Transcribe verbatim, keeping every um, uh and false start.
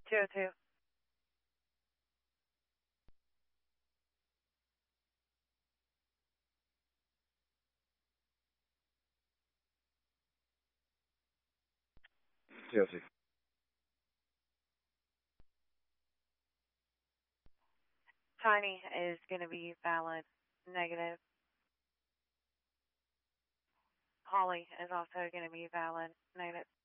two oh two. two oh six. Tiny is going to be valid. Negative. Holly is also going to be valid. Negative.